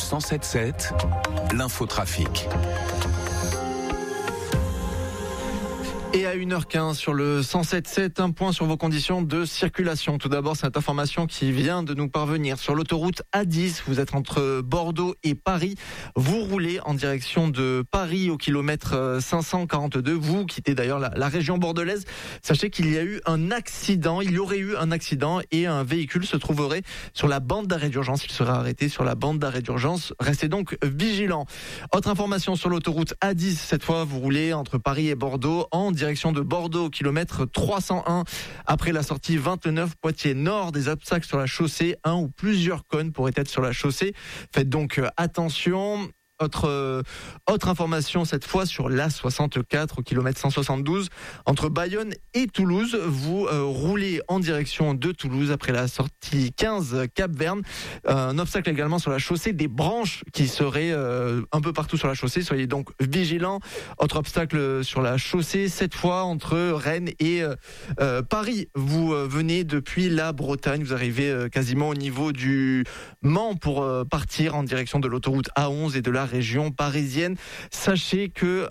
107.7, l'infotrafic. Et à 1h15 sur le 107.7, un point sur vos conditions de circulation. Tout d'abord, cette information qui vient de nous parvenir. Sur l'autoroute A10, vous êtes entre Bordeaux et Paris. Vous roulez en direction de Paris au kilomètre 542. Vous quittez d'ailleurs la région bordelaise. Sachez qu'il y a eu un accident. Il y aurait eu un accident et un véhicule se trouverait sur la bande d'arrêt d'urgence. Il sera arrêté sur la bande d'arrêt d'urgence. Restez donc vigilants. Autre information sur l'autoroute A10. Cette fois, vous roulez entre Paris et Bordeaux en direction de Bordeaux, kilomètre 301. Après la sortie 29 Poitiers Nord, des obstacles sur la chaussée, un ou plusieurs cônes pourraient être sur la chaussée. Faites donc attention. Autre information cette fois sur l'A64 au kilomètre 172 entre Bayonne et Toulouse. Vous roulez en direction de Toulouse après la sortie 15 Cap-Verne. Un obstacle également sur la chaussée, des branches qui seraient un peu partout sur la chaussée. Soyez donc vigilants. Autre obstacle sur la chaussée, cette fois entre Rennes et Paris. Vous venez depuis la Bretagne, vous arrivez quasiment au niveau du Mans pour partir en direction de l'autoroute A11 et de la région parisienne. Sachez que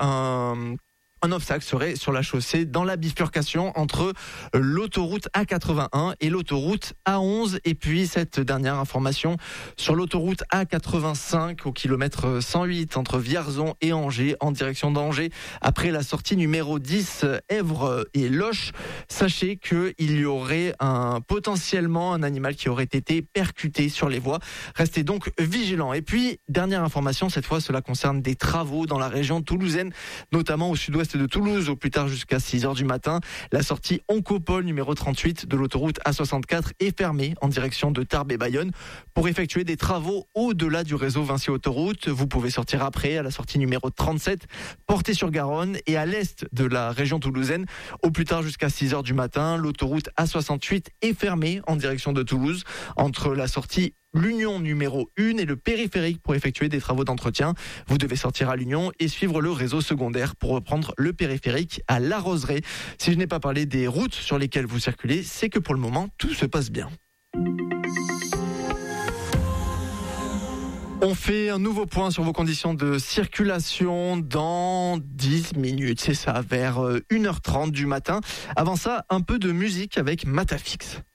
un obstacle serait sur la chaussée dans la bifurcation entre l'autoroute A81 et l'autoroute A11. Et puis cette dernière information sur l'autoroute A85 au kilomètre 108 entre Vierzon et Angers en direction d'Angers après la sortie numéro 10 Èvre et Loches. Sachez qu'il y aurait potentiellement un animal qui aurait été percuté sur les voies. Restez donc vigilants. Et puis dernière information, cette fois cela concerne des travaux dans la région toulousaine, notamment au sud-ouest de Toulouse, au plus tard jusqu'à 6h du matin. La sortie Oncopole numéro 38 de l'autoroute A64 est fermée en direction de Tarbes et Bayonne pour effectuer des travaux au-delà du réseau Vinci Autoroute. Vous pouvez sortir après à la sortie numéro 37 Portée-sur-Garonne et à l'est de la région toulousaine. Au plus tard jusqu'à 6h du matin, l'autoroute A68 est fermée en direction de Toulouse entre la sortie l'Union numéro 1 et le périphérique pour effectuer des travaux d'entretien. Vous devez sortir à l'Union et suivre le réseau secondaire pour reprendre le périphérique à La Roseraie. Si je n'ai pas parlé des routes sur lesquelles vous circulez, c'est que pour le moment, tout se passe bien. On fait un nouveau point sur vos conditions de circulation dans 10 minutes, c'est ça, vers 1h30 du matin. Avant ça, un peu de musique avec Matafix.